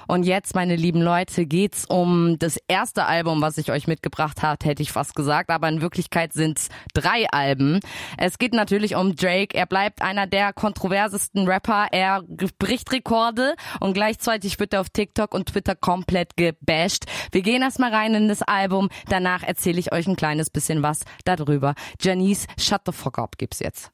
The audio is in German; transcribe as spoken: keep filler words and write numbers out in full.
Und jetzt, meine lieben Leute, geht's um das erste Album, was ich euch mitgebracht habe, hätte ich fast gesagt. Aber in Wirklichkeit sind's drei Alben. Es geht natürlich um Drake. Er bleibt einer der kontroversesten Rapper. Er bricht Rekorde und gleichzeitig wird er auf TikTok und Twitter komplett gebasht. Wir gehen erstmal rein in das Album. Danach erzähle ich euch ein kleines bisschen was darüber. Janice, shut the fuck up, gibt's jetzt.